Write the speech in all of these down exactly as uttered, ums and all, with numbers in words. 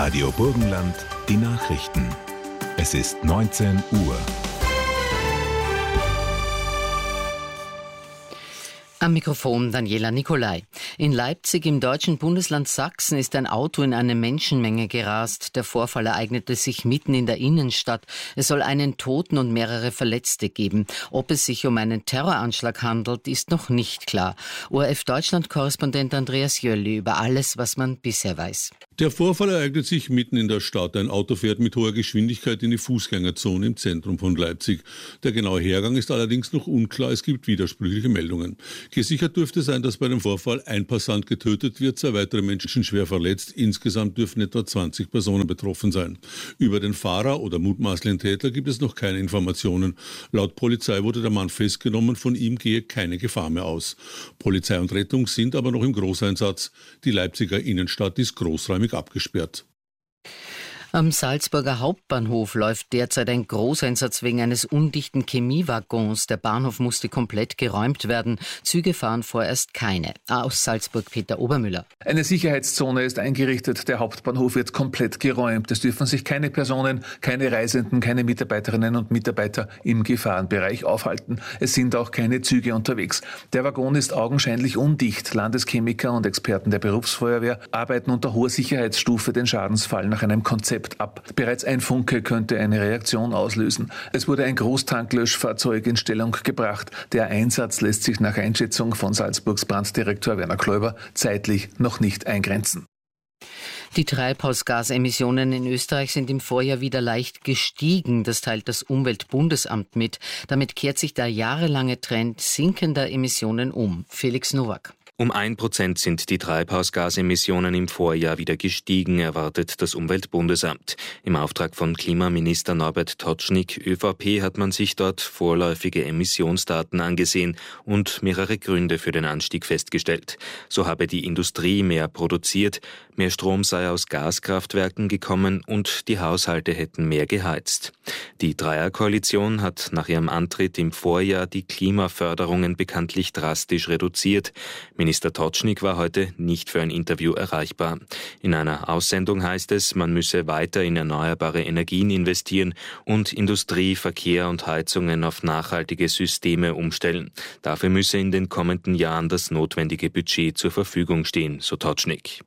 Radio Burgenland, die Nachrichten. Es ist neunzehn Uhr. Am Mikrofon Daniela Nicolai. In Leipzig im deutschen Bundesland Sachsen ist ein Auto in eine Menschenmenge gerast. Der Vorfall ereignete sich mitten in der Innenstadt. Es soll einen Toten und mehrere Verletzte geben. Ob es sich um einen Terroranschlag handelt, ist noch nicht klar. O R F-Deutschland-Korrespondent Andreas Jölli über alles, was man bisher weiß. Der Vorfall ereignet sich mitten in der Stadt. Ein Auto fährt mit hoher Geschwindigkeit in die Fußgängerzone im Zentrum von Leipzig. Der genaue Hergang ist allerdings noch unklar. Es gibt widersprüchliche Meldungen. Gesichert dürfte sein, dass bei dem Vorfall ein Passant getötet wird, zwei weitere Menschen schwer verletzt. Insgesamt dürfen etwa zwanzig Personen betroffen sein. Über den Fahrer oder mutmaßlichen Täter gibt es noch keine Informationen. Laut Polizei wurde der Mann festgenommen, von ihm gehe keine Gefahr mehr aus. Polizei und Rettung sind aber noch im Großeinsatz. Die Leipziger Innenstadt ist großräumig abgesperrt. Am Salzburger Hauptbahnhof läuft derzeit ein Großeinsatz wegen eines undichten Chemiewaggons. Der Bahnhof musste komplett geräumt werden. Züge fahren vorerst keine. Aus Salzburg Peter Obermüller. Eine Sicherheitszone ist eingerichtet. Der Hauptbahnhof wird komplett geräumt. Es dürfen sich keine Personen, keine Reisenden, keine Mitarbeiterinnen und Mitarbeiter im Gefahrenbereich aufhalten. Es sind auch keine Züge unterwegs. Der Waggon ist augenscheinlich undicht. Landeschemiker und Experten der Berufsfeuerwehr arbeiten unter hoher Sicherheitsstufe den Schadensfall nach einem Konzept ab. Bereits ein Funke könnte eine Reaktion auslösen. Es wurde ein Großtanklöschfahrzeug in Stellung gebracht. Der Einsatz lässt sich nach Einschätzung von Salzburgs Branddirektor Werner Kläuber zeitlich noch nicht eingrenzen. Die Treibhausgasemissionen in Österreich sind im Vorjahr wieder leicht gestiegen. Das teilt das Umweltbundesamt mit. Damit kehrt sich der jahrelange Trend sinkender Emissionen um. Felix Nowak. Um ein Prozent sind die Treibhausgasemissionen im Vorjahr wieder gestiegen, erwartet das Umweltbundesamt. Im Auftrag von Klimaminister Norbert Totschnig, ÖVP, hat man sich dort vorläufige Emissionsdaten angesehen und mehrere Gründe für den Anstieg festgestellt. So habe die Industrie mehr produziert, mehr Strom sei aus Gaskraftwerken gekommen und die Haushalte hätten mehr geheizt. Die Dreierkoalition hat nach ihrem Antritt im Vorjahr die Klimaförderungen bekanntlich drastisch reduziert. Minister Totschnig war heute nicht für ein Interview erreichbar. In einer Aussendung heißt es, man müsse weiter in erneuerbare Energien investieren und Industrie, Verkehr und Heizungen auf nachhaltige Systeme umstellen. Dafür müsse in den kommenden Jahren das notwendige Budget zur Verfügung stehen, so Totschnig.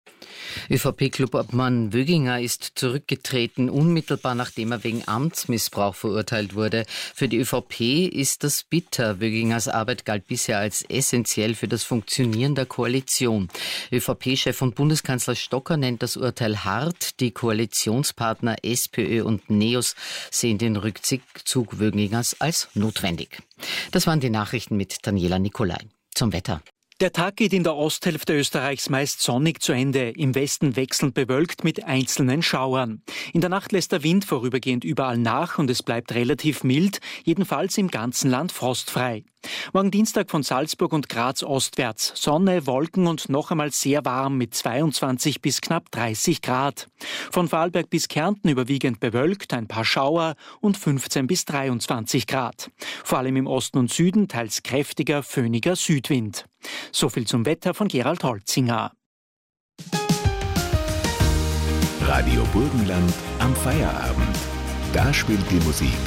ÖVP-Clubobmann Wöginger ist zurückgetreten, unmittelbar nachdem er wegen Amtsmissbrauch verurteilt wurde. Für die ÖVP ist das bitter. Wögingers Arbeit galt bisher als essentiell für das Funktionieren der Koalition. ÖVP-Chef und Bundeskanzler Stocker nennt das Urteil hart. Die Koalitionspartner SPÖ und NEOS sehen den Rückzug Wögingers als notwendig. Das waren die Nachrichten mit Daniela Nicolai. Zum Wetter. Der Tag geht in der Osthälfte Österreichs meist sonnig zu Ende, im Westen wechselnd bewölkt mit einzelnen Schauern. In der Nacht lässt der Wind vorübergehend überall nach und es bleibt relativ mild, jedenfalls im ganzen Land frostfrei. Morgen Dienstag von Salzburg und Graz ostwärts. Sonne, Wolken und noch einmal sehr warm mit zweiundzwanzig bis knapp dreißig Grad. Von Vorarlberg bis Kärnten überwiegend bewölkt, ein paar Schauer und fünfzehn bis dreiundzwanzig Grad. Vor allem im Osten und Süden teils kräftiger, föhniger Südwind. So viel zum Wetter von Gerald Holzinger. Radio Burgenland am Feierabend. Da spielt die Musik